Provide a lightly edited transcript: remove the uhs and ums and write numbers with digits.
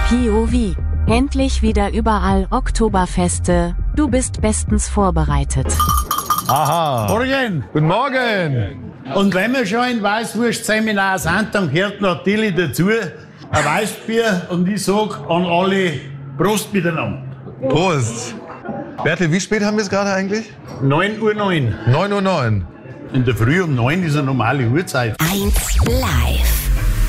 POV. Endlich wieder überall Oktoberfeste. Du bist bestens vorbereitet. Aha. Morgen. Guten Morgen. Und wenn wir schon in Weißwurstseminar sind, dann gehört natürlich dazu ein Weißbier. Und ich sag an alle Prost miteinander. Prost. Bertel, wie spät haben wir es gerade eigentlich? 9:09 Uhr. 9:09 Uhr. In der Früh um 9 ist eine normale Uhrzeit. 1 Live.